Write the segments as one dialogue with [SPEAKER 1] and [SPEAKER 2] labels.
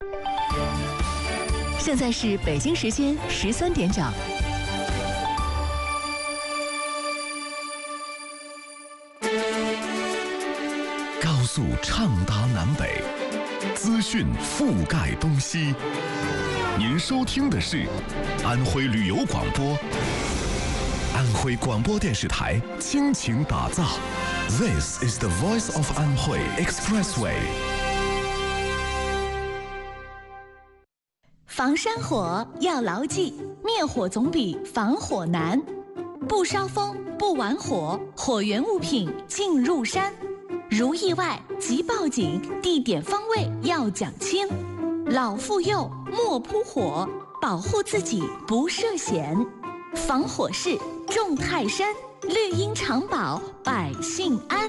[SPEAKER 1] 现在是北京时间13点整。
[SPEAKER 2] 高速畅达南北，资讯覆盖东西。您收听的是安徽旅游广播，安徽广播电视台倾情打造。This is the voice of Anhui Expressway。
[SPEAKER 1] 防山火要牢记，灭火总比防火难。不烧风，不玩火，火源物品进入山。如意外即报警，地点方位要讲清。老妇幼莫扑火，保护自己不涉险。防火势重泰山，绿荫常保百姓安。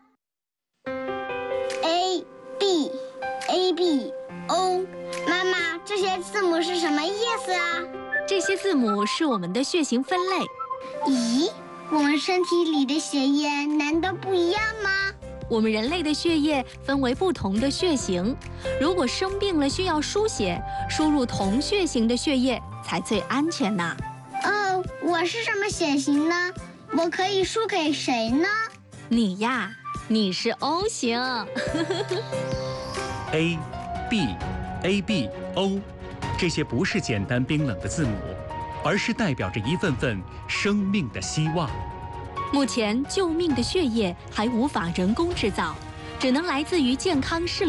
[SPEAKER 3] A B A B O， 妈妈，这些字母是什么意思啊？
[SPEAKER 4] 这些字母是我们的血型分类。
[SPEAKER 3] 咦，我们身体里的血液难道不一样吗？
[SPEAKER 4] 我们人类的血液分为不同的血型，如果生病了需要输血，输入同血型的血液才最安全呢。
[SPEAKER 3] 我是什么血型呢？我可以输给谁呢？
[SPEAKER 4] 你呀，你是 O 型。
[SPEAKER 5] A B A B O， 这些不是简单冰冷的字母，而是代表着一份份生命的希望。
[SPEAKER 4] 目前救命的血液还无法人工制造，只能来自于健康适